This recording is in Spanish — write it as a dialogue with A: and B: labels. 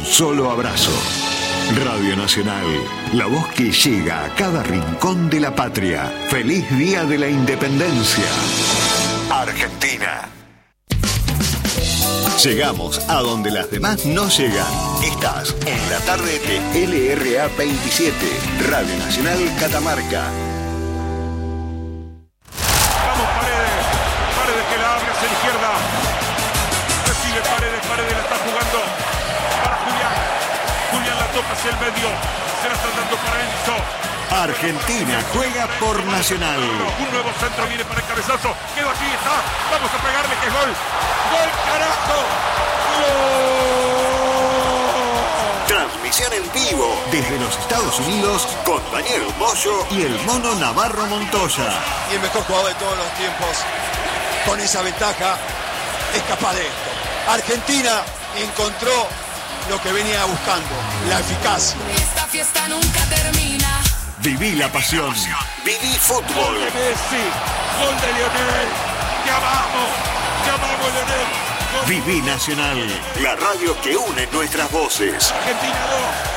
A: solo abrazo. Radio Nacional, la voz que llega a cada rincón de la patria. ¡Feliz Día de la Independencia! Argentina. Llegamos a donde las demás no llegan. Estás en la tarde de LRA 27, Radio Nacional Catamarca.
B: Vamos Paredes, Paredes que la abre hacia la izquierda. Recibe Paredes, Paredes la está jugando para Julián. Julián la toca hacia el medio, se la está dando para Enzo.
A: Argentina juega por Nacional.
B: Un nuevo centro viene para el cabezazo. Quedó aquí, está. Vamos a pegarle que es gol. ¡Gol, carajo! ¡Gol!
A: Transmisión en vivo desde los Estados Unidos con Daniel Moyo y el Mono Navarro Montoya.
C: Y el mejor jugador de todos los tiempos, con esa ventaja, es capaz de esto. Argentina encontró lo que venía buscando, la eficacia.
D: Esta fiesta nunca termina.
A: Viví la pasión. Viví
B: Gol
A: fútbol.
B: de Messi, gol de Lionel. ¡Llamamos! ¡Llamamos, Lionel! Gol.
A: Viví Nacional, la radio que une nuestras voces.
B: Argentina 2,